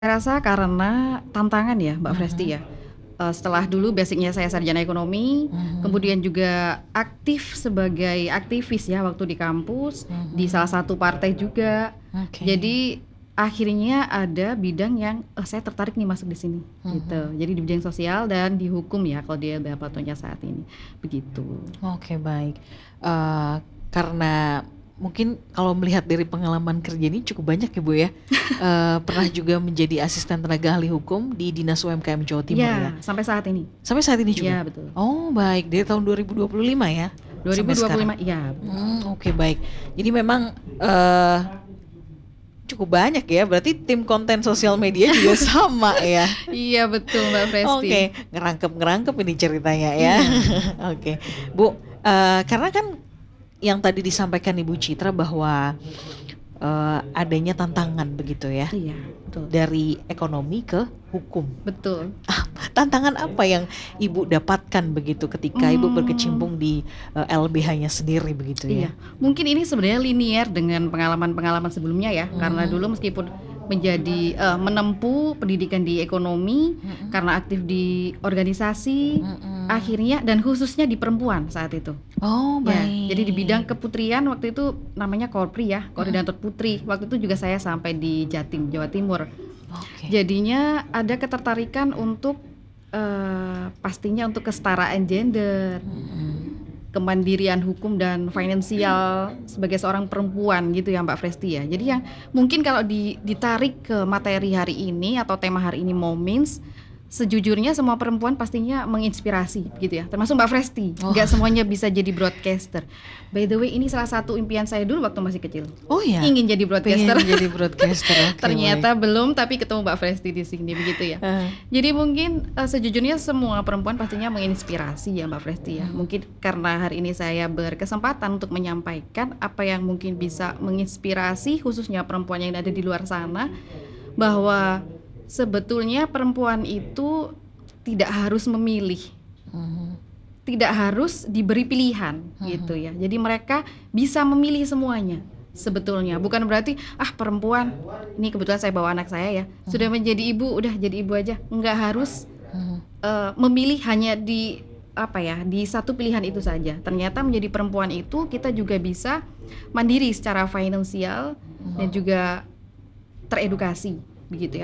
Saya rasa karena tantangan ya Mbak Fresti Mhm, ya. Setelah dulu basicnya saya sarjana ekonomi, mhm, kemudian juga aktif sebagai aktivis ya waktu di kampus, di salah mhm. satu partai juga. Oke. Jadi akhirnya ada bidang yang saya tertarik nih masuk di sini gitu. Mhm. Jadi di bidang sosial dan di hukum ya kalau dia bapaknya saat ini. Begitu. Oke, baik. Eee, karena mungkin kalau melihat dari pengalaman kerja ini cukup banyak ya, Bu, ya. Pernah juga menjadi asisten tenaga ahli hukum di Dinas UMKM Jawa Timur ya? Ya, sampai saat ini. Sampai saat ini juga? Ya, betul. Oh, baik, dari tahun 2025 ya? Sampai sekarang? 2025 iya betul. Oke, baik. Jadi memang, cukup banyak ya, berarti tim konten sosial media juga sama ya? Iya betul Mbak Fresti. Oke, ngerangkep-ngerangkep ini ceritanya ya. Iya. Oke. Bu, karena kan yang tadi disampaikan Ibu Citra bahwa, adanya tantangan begitu ya, Iya, betul. dari ekonomi ke hukum. Betul. Tantangan apa yang Ibu dapatkan begitu ketika Ibu Mmm, berkecimpung di, LBH-nya sendiri begitu ya? iya. Mungkin ini sebenarnya linier dengan pengalaman-pengalaman sebelumnya ya, karena Mhm, dulu meskipun menjadi menempuh pendidikan di ekonomi, mhm, karena aktif di organisasi, mhm. akhirnya dan khususnya di perempuan saat itu. Oh, Ya, jadi di bidang baik. keputrian waktu itu namanya Korpri ya, Mhm, Koordinator Putri. Waktu itu juga saya sampai di Jatim, Jawa Timur. oke. Jadinya ada ketertarikan untuk, pastinya untuk kesetaraan gender, Mhm, kemandirian hukum dan finansial sebagai seorang perempuan gitu ya Mbak Fresti ya. Jadi yang mungkin kalau ditarik ke materi hari ini atau tema hari ini Momins, sejujurnya semua perempuan pastinya menginspirasi gitu ya, termasuk Mbak Fresti. Nggak oh. semuanya bisa jadi broadcaster. By the way ini salah satu impian saya dulu waktu masih kecil, Oh ya? ingin jadi broadcaster. Pengen jadi broadcaster, oke, baik. Ternyata belum, tapi ketemu Mbak Fresti di sini begitu ya. Heeh, Jadi mungkin, sejujurnya semua perempuan pastinya menginspirasi ya Mbak Fresti ya. mhm, Mungkin karena hari ini saya berkesempatan untuk menyampaikan apa yang mungkin bisa menginspirasi khususnya perempuan yang ada di luar sana, bahwa sebetulnya perempuan itu tidak harus memilih, mhm, tidak harus diberi pilihan gitu mhm, ya. Jadi mereka bisa memilih semuanya sebetulnya. Bukan berarti perempuan, ini kebetulan saya bawa anak saya ya, sudah mhm, menjadi ibu udah jadi ibu aja. Nggak harus mhm, memilih hanya di di satu pilihan itu saja. Ternyata menjadi perempuan itu kita juga bisa mandiri secara finansial dan mhm. juga teredukasi begitu ya.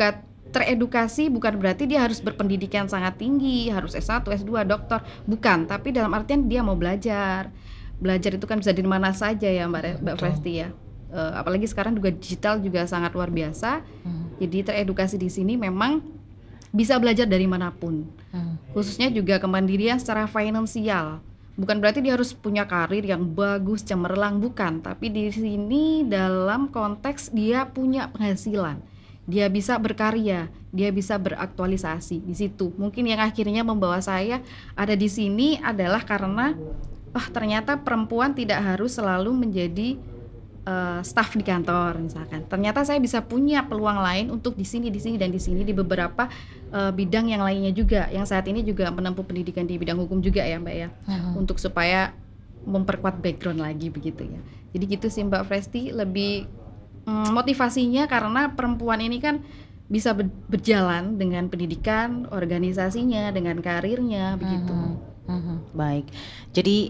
Teredukasi bukan berarti dia harus berpendidikan sangat tinggi, harus S1, S2, doktor, bukan, tapi dalam artian dia mau belajar. Belajar itu kan bisa di mana saja ya Mbak Betul, Fresti ya. Apalagi sekarang juga digital juga sangat luar biasa. mhm, Jadi teredukasi di sini memang bisa belajar dari manapun. mhm, Khususnya juga kemandirian secara finansial. Bukan berarti dia harus punya karir yang bagus, cemerlang, bukan. Tapi di sini dalam konteks dia punya penghasilan. Dia bisa berkarya, dia bisa beraktualisasi di situ. Mungkin yang akhirnya membawa saya ada di sini adalah karena ternyata perempuan tidak harus selalu menjadi staf di kantor misalkan. Ternyata saya bisa punya peluang lain untuk di sini dan di sini di beberapa bidang yang lainnya juga. Yang saat ini juga menempuh pendidikan di bidang hukum juga ya Mbak ya. mhm, Untuk supaya memperkuat background lagi begitu ya. Jadi gitu sih Mbak Fresti lebih motivasinya karena perempuan ini kan bisa berjalan dengan pendidikan, organisasinya, dengan karirnya begitu. mhm, mhm, baik. Jadi,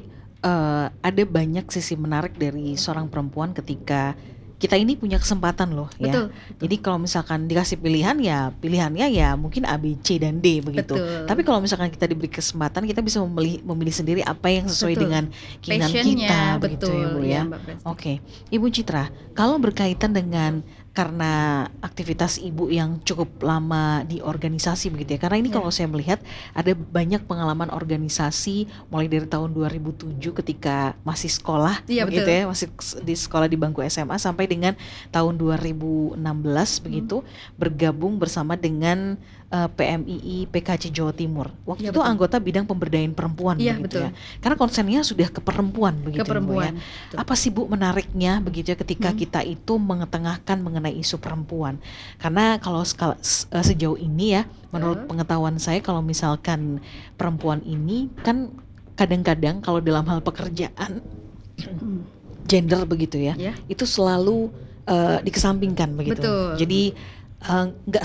ada banyak sisi menarik dari seorang perempuan ketika kita ini punya kesempatan loh ya. Betul, betul. Jadi kalau misalkan dikasih pilihan ya pilihannya ya mungkin A, B, C, dan D begitu. Tapi Betul. kalau misalkan kita diberi kesempatan kita bisa memilih memilih sendiri apa yang sesuai Betul. dengan keinginan Passion-nya kita begitu ya, betul, Bu, iya ya. Mbak Presti. Oke, Ibu Citra, kalau berkaitan dengan karena aktivitas Ibu yang cukup lama di organisasi begitu ya. Karena ini kalau Iya. saya melihat ada banyak pengalaman organisasi mulai dari tahun 2007 ketika masih sekolah Iya begitu betul. ya, masih di sekolah di bangku SMA sampai dengan tahun 2016 Mhm. begitu bergabung bersama dengan PMII PKC Jawa Timur. Iya Waktu itu betul. anggota bidang pemberdayaan perempuan Iya begitu ya. betul. Karena konsennya sudah ke perempuan Ke begitu ya, Bu, ya. perempuan, betul. Apa sih, Bu, menariknya begitu ya ketika Mhm. kita itu mengetengahkan mengenai isu perempuan? Karena kalau sejauh ini ya, menurut Betul. pengetahuan saya kalau misalkan perempuan ini kan kadang-kadang kalau dalam hal pekerjaan Mhm. gender begitu ya, Ya, itu selalu dikesampingkan begitu. betul. Jadi nggak